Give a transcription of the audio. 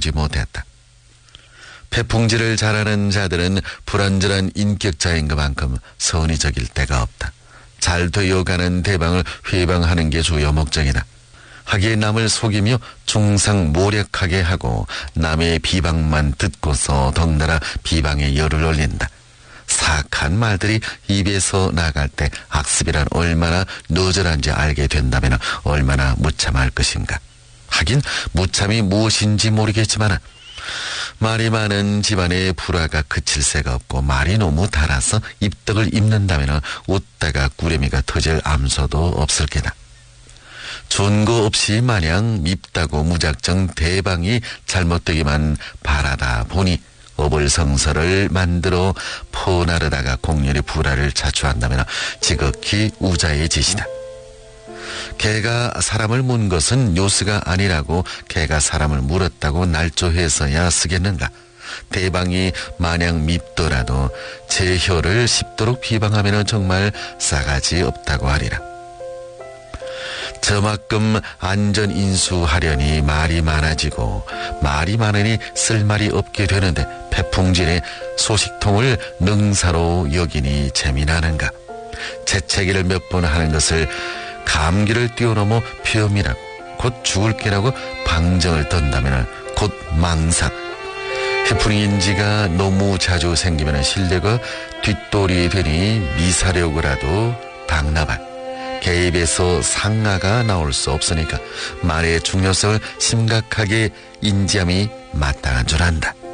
보지 못했다. 패풍질을 잘하는 자들은 불완전한 인격자인 것만큼 선이 적일 데가 없다. 잘 되어가는 대방을 회방하는 게 주요 목적이다. 하기에 남을 속이며 중상모략하게 하고 남의 비방만 듣고서 덩달아 비방에 열을 올린다. 사악한 말들이 입에서 나갈 때 악습이란 얼마나 노절한지 알게 된다면 얼마나 무참할 것인가. 하긴 무참이 무엇인지 모르겠지만 말이 많은 집안의 불화가 그칠 새가 없고 말이 너무 달아서 입덕을 입는다면 웃다가 꾸레미가 터질 암소도 없을 게다. 존거 없이 마냥 밉다고 무작정 대방이 잘못되기만 바라다 보니 어불성설을 만들어 포나르다가 공연의 불화를 자초한다면 지극히 우자의 짓이다. 개가 사람을 문 것은 요스가 아니라고 개가 사람을 물었다고 날조해서야 쓰겠는가. 대방이 마냥 밉더라도 제 혀를 씹도록 비방하면 정말 싸가지 없다고 하리라. 저만큼 안전인수하려니 말이 많아지고 말이 많으니 쓸말이 없게 되는데 패풍질의 소식통을 능사로 여기니 재미나는가. 재채기를 몇 번 하는 것을 감기를 뛰어넘어 폐염이라고 곧 죽을 게라고 방정을 떤다면 곧 망상. 해프닝인지가 너무 자주 생기면 실내가 뒷돌이 되니 미사력이라도 당나발. 개입에서 상하가 나올 수 없으니까 말의 중요성을 심각하게 인지함이 마땅한 줄 안다.